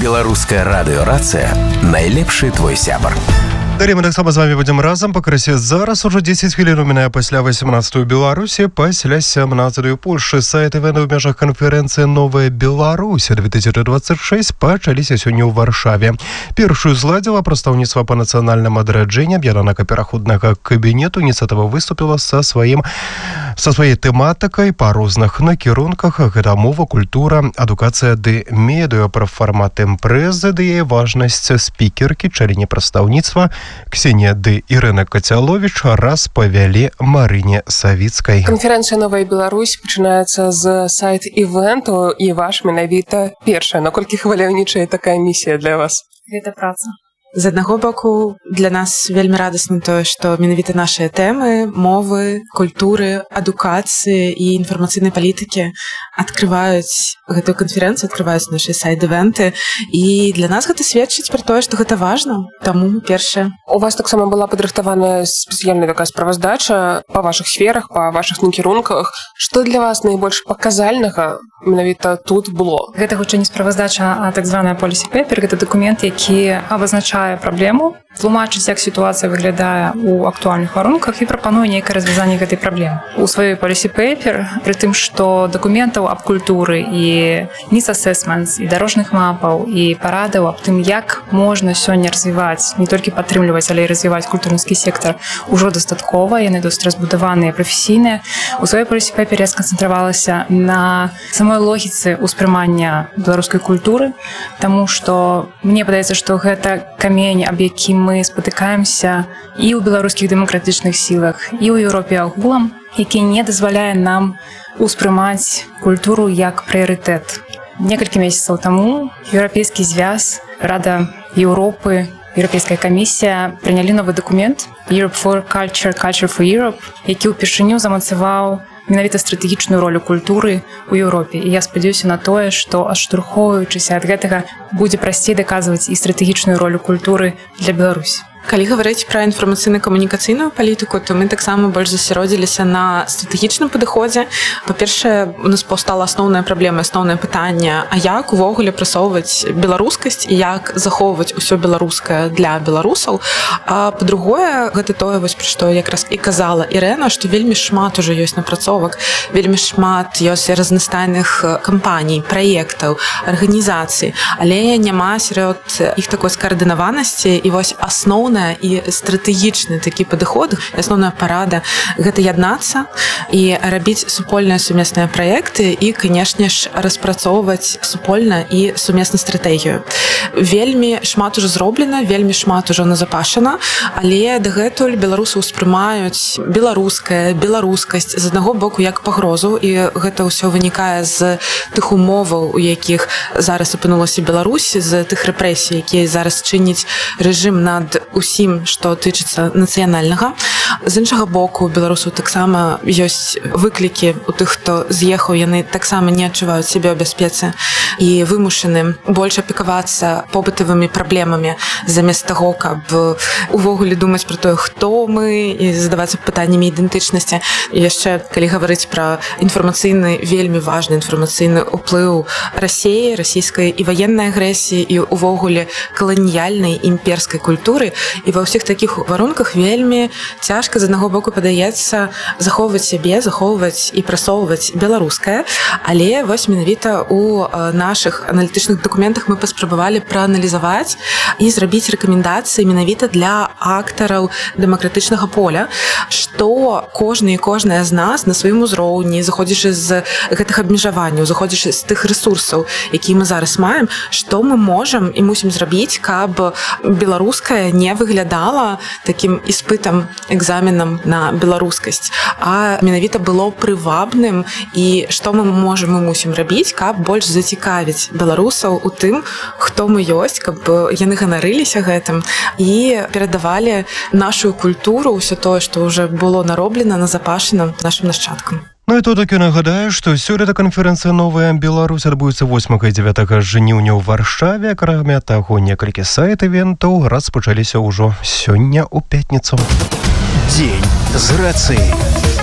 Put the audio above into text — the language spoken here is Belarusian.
Беларуская радыёрацыя найлепшы твой сябар. Далее мы таксама з вами будем разом по красе. Зараз уже 10 хвилин у меня пасля 18-ю Беларуси, пасля 17-ю Польши. Сайт ивента в межах конференции «Новая Беларусь» 2026 пачаліся сёння ў Варшаве. Першую зладзіла прадстаўніцтва па нацыянальным адраджэнні аб'яднанага пераходнага кабінету. Ініцыятыва выступила со своей тэматыкай па розных накірунках. Гэта мова, культура, адукацыя ды медыа, пра фармат імпрэзы ды яе важнасць. Спікеркі, члены прадстаўніцтва Ксения ды Ірына Кацяловіч распавялі Марыне Савіцкай. Конференцыя «Новая Беларусь» пачынаецца з сайт-івенту, і ваш менавіта першая. Наколькі хваляўнічая такая місія для вас? Гэта праца. З аднаго боку, для нас вельмі радасна тое, што менавіта нашыя тэмы, мовы, культуры, адукацыі і інфармацыйнай палітыкі адкрываюць гэтую канферэнцыю, адкрываюць нашы сайт-івенты. І для нас гэта сведчыць пра тое, што гэта важна. Таму першае. У вас таксама была падрыхтаваная спецыяльная такая справаздача па вашых сферах, па вашых накірунках. Што для вас найбольш паказальнага менавіта тут было? Гэта хутчэй не справаздача, а так званая policy paper. Гэта дакумент, які абазначае праблему, тлумачыць, як сітуацыя выглядае ў актуальных варунках і прапануе нейкае развязанне гэтай праблемы. У сваёй policy paper, пры тым, што дакументаў аб культуры і needs assessments, і дарожных мапаў, і парадаў аб тым, як можна сёння развіваць, не толькі падтрымліваць, але і развіваць культурніцкі сектар, ужо дастаткова, яны досыць разбудаваныя, прафесійныя. У сваёй policy paper я сканцэнтравалася на самой логіцы ўспрымання беларускай культуры, таму што мне падаецца, што гэта камень, аб якім мы спатыкаемся і ў беларускіх дэмакратычных сілах, і ў Еўропе агулам, які не дазваляе нам успрымаць культуру як прыярытэт. Некалькі месяцаў таму Еўрапейскі звяз, Рада Еўропы, Еўрапейская камісія прынялі новы дакумент Europe for Culture, Culture for Europe, які ўпершыню замацаваў менавіта стратэгічную ролю культуры ў Еўропе. І я спадзяюся на тое, што адштурхоўваючыся ад гэтага будзе прасцей даказваць і стратэгічную ролю культуры для Беларусі. Калі гаварыць пра інфармацыйна-камунікацыйную палітыку, то мы таксама больш засяродзіліся на стратэгічным падыходзе. Па-першае, у нас паўстала асноўная праблема, асноўнае пытанне, а як увогуле прасоўваць беларускасць і як захоўваць усё беларускае для беларусаў. А па-другое, гэта тое, вось пра што якраз і казала Ірына, што вельмі шмат ужо ёсць напрацовак, вельмі шмат ёсць разнастайных кампаній, праектаў, арганізацый, але няма сярод іх такой скаардынаванасці, і вось асноўная і стратэгічны такі падыход, асноўная парада гэта яднацца і рабіць супольныя сумесныя праекты і, канешне ж, распрацоўваць супольна і сумесна стратэгію. Вельмі шмат ужо зроблена, вельмі шмат ужо назапашана, але дагэтуль беларусы ўспрымаюць беларускасць з аднаго боку як пагрозу, і гэта ўсё вынікае з тых умоваў, у якіх зараз апынулася Беларусь, з тых рэпрэсій, якія зараз чыніць рэжым над усім, што тычыцца нацыянальнага. З іншага боку, беларусаў таксама ёсць выклікі у тых, хто з'ехаў, яны таксама не адчуваюць сябе ў бяспецы і вымушаны больш апекавацца побытавымі праблемамі замест таго, каб увогуле думаць пра тое, хто мы, і задавацца пытаннямі ідэнтычнасці. І яшчэ, калі гаварыць пра інфармацыйны, вельмі важны інфармацыйны ўплыў Расіі, расійскай і ваеннай агрэсіі, і увогуле каланіяльнай імперскай культуры, і ва ўсіх такіх варунках вельмі цяжка з аднаго боку падаецца захоўваць сябе, захоўваць і прасоўваць беларускае, але вось менавіта у нашых аналітычных дакументах мы паспрабавалі прааналізаваць і зрабіць рэкамендацыі менавіта для актараў дэмакратычнага поля, што кожны і кожная з нас на сваім узроўні, заходзячы з гэтых абмежаванняў, заходзячы з тых рэсурсаў, якія мы зараз маем, што мы можам і мусім зрабіць, каб беларускае не выглядала такім іспытам, экзаменам на беларускасць, а менавіта было прывабным, і што мы можам і мусім рабіць, каб больш зацікавіць беларусаў у тым, хто мы ёсць, каб яны ганарыліся гэтым і перадавалі нашу культуру, ўсё тое, што ўжо было нароблена, назапашана нашым нашчадкам. Ну і тут таки нагадаю, што сёлета канферэнцыя «Новая Беларусь» адбудзецца 8 і 9 жніўня ў Варшаве. Акрамя таго, некалькі сайт-івентаў распачаліся ўжо сёння ў пятніцу. Дзень з рацыяй.